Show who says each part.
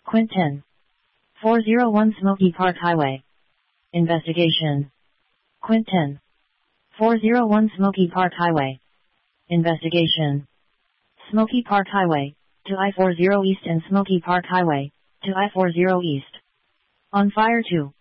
Speaker 1: Quint 10. 401 Smoky Park Highway. Investigation. Quint 10. 401 Smoky Park Highway. Investigation. Smoky Park Highway, to I-40 East and Smoky Park Highway, to I-40 East. On fire 2.